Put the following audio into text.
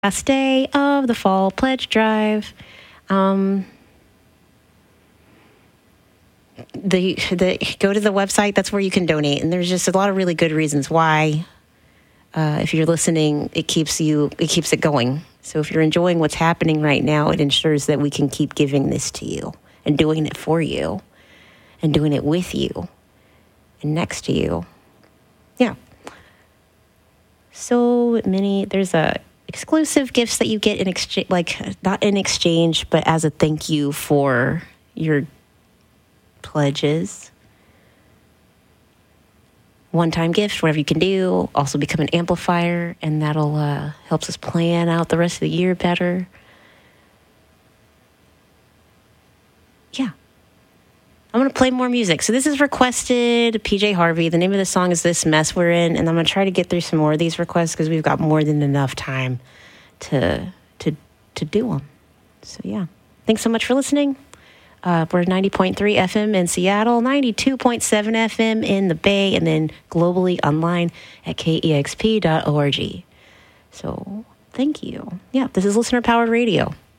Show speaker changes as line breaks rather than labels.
Last day of the fall pledge drive. Go to the website. That's where you can donate, and there's just a lot of really good reasons why. If you're listening, it keeps it going. So if you're enjoying what's happening right now, it ensures that we can keep giving this to you and doing it for you and doing it with you and next to you. Yeah. So many. There's exclusive gifts that you get in exchange, like not in exchange, but as a thank you for your pledges. One-time gift, whatever you can do. Also become an amplifier, and that'll helps us plan out the rest of the year better. Yeah. I'm going to play more music. So this is requested, PJ Harvey. The name of the song is This Mess We're In, and I'm going to try to get through some more of these requests because we've got more than enough time to do them. So yeah. Thanks so much for listening. We're 90.3 FM in Seattle, 92.7 FM in the Bay, and then globally online at kexp.org. So thank you. Yeah, this is Listener Powered Radio.